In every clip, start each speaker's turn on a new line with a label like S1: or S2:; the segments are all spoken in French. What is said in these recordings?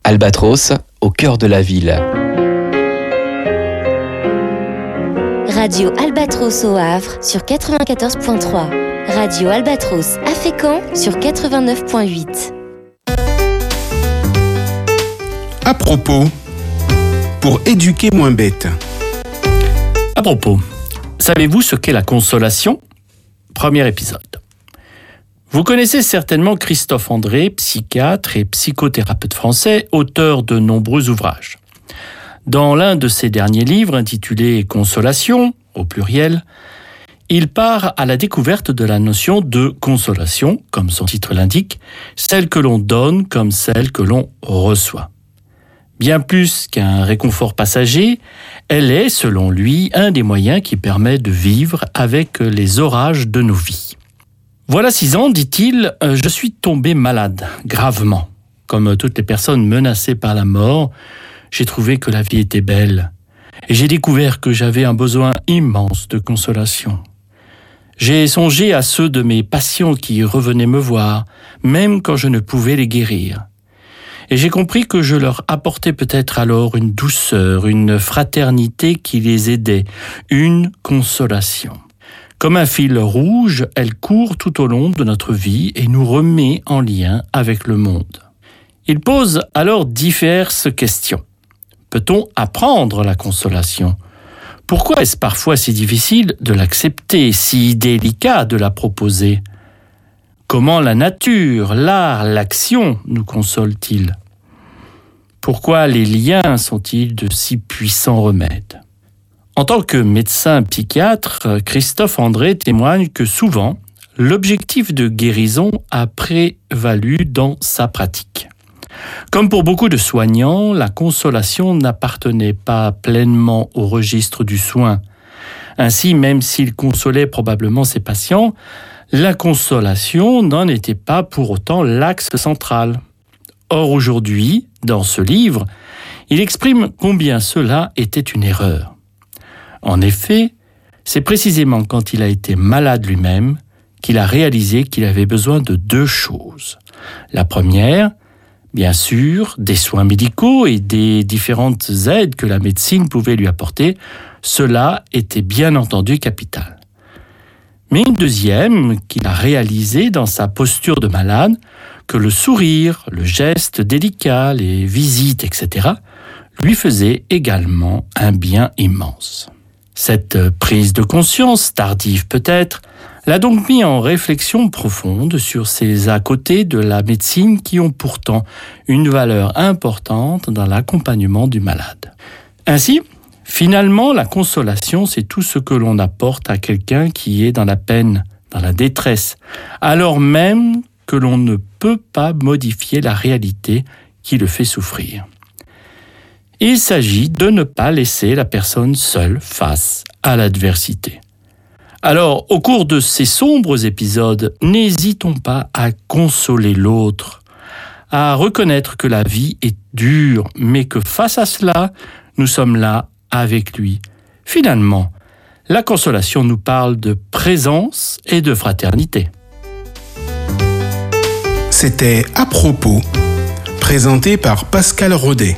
S1: Albatros, au cœur de la ville.
S2: Radio Albatros au Havre sur 94.3. Radio Albatros à Fécamp sur 89.8.
S3: À propos, pour éduquer moins bête.
S4: À propos, savez-vous ce qu'est la consolation ? Premier épisode. Vous connaissez certainement Christophe André, psychiatre et psychothérapeute français, auteur de nombreux ouvrages. Dans l'un de ses derniers livres, intitulé « Consolation », au pluriel, il part à la découverte de la notion de consolation, comme son titre l'indique, celle que l'on donne comme celle que l'on reçoit. Bien plus qu'un réconfort passager, elle est, selon lui, un des moyens qui permet de vivre avec les orages de nos vies. Voilà 6 ans, dit-il, je suis tombé malade, gravement. Comme toutes les personnes menacées par la mort, j'ai trouvé que la vie était belle. Et j'ai découvert que j'avais un besoin immense de consolation. J'ai songé à ceux de mes patients qui revenaient me voir, même quand je ne pouvais les guérir. Et j'ai compris que je leur apportais peut-être alors une douceur, une fraternité qui les aidait, une consolation. Comme un fil rouge, elle court tout au long de notre vie et nous remet en lien avec le monde. Il pose alors diverses questions. Peut-on apprendre la consolation ? Pourquoi est-ce parfois si difficile de l'accepter, si délicat de la proposer ? Comment la nature, l'art, l'action nous consolent-ils ? Pourquoi les liens sont-ils de si puissants remèdes ? En tant que médecin psychiatre, Christophe André témoigne que souvent, l'objectif de guérison a prévalu dans sa pratique. Comme pour beaucoup de soignants, la consolation n'appartenait pas pleinement au registre du soin. Ainsi, même s'il consolait probablement ses patients, la consolation n'en était pas pour autant l'axe central. Or aujourd'hui, dans ce livre, il exprime combien cela était une erreur. En effet, c'est précisément quand il a été malade lui-même qu'il a réalisé qu'il avait besoin de 2 choses. La première, bien sûr, des soins médicaux et des différentes aides que la médecine pouvait lui apporter, cela était bien entendu capital. Mais une deuxième, qu'il a réalisée dans sa posture de malade, que le sourire, le geste délicat, les visites, etc., lui faisaient également un bien immense. Cette prise de conscience, tardive peut-être, l'a donc mis en réflexion profonde sur ces à côté de la médecine qui ont pourtant une valeur importante dans l'accompagnement du malade. Ainsi, finalement, la consolation, c'est tout ce que l'on apporte à quelqu'un qui est dans la peine, dans la détresse, alors même que l'on ne peut pas modifier la réalité qui le fait souffrir. Il s'agit de ne pas laisser la personne seule face à l'adversité. Alors, au cours de ces sombres épisodes, n'hésitons pas à consoler l'autre, à reconnaître que la vie est dure, mais que face à cela, nous sommes là avec lui. Finalement, la consolation nous parle de présence et de fraternité.
S3: C'était À propos, présenté par Pascal Rodet.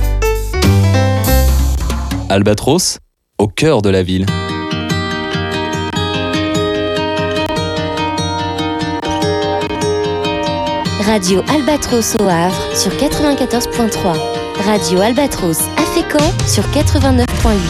S1: Albatros, au cœur de la ville.
S2: Radio Albatros au Havre sur 94.3. Radio Albatros à Fécamp sur 89.8.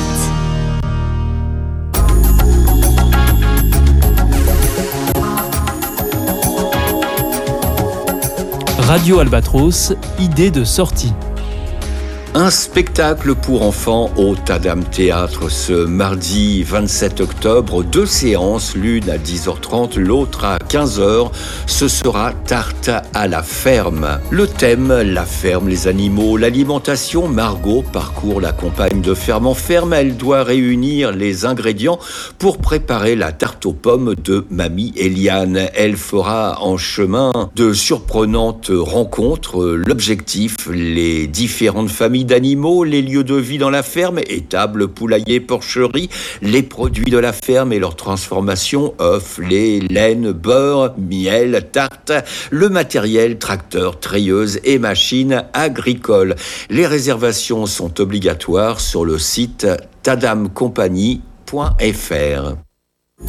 S5: Radio Albatros, idée de sortie.
S6: Un spectacle pour enfants au Tadam Théâtre ce mardi 27 octobre. 2 séances, l'une à 10h30, l'autre à 15h. Ce sera Tarte à la ferme. Le thème, la ferme, les animaux, l'alimentation. Margot parcourt la campagne de ferme en ferme. Elle doit réunir les ingrédients pour préparer la tarte aux pommes de Mamie Eliane. Elle fera en chemin de surprenantes rencontres. L'objectif, les différentes familles nurseries d'animaux, les lieux de vie dans la ferme, étables, poulaillers, porcheries, les produits de la ferme et leur transformation, œufs, lait, laine, beurre, miel, tarte, le matériel, tracteurs, treilleuses et machines agricoles. Les réservations sont obligatoires sur le site tadamcompagnie.fr.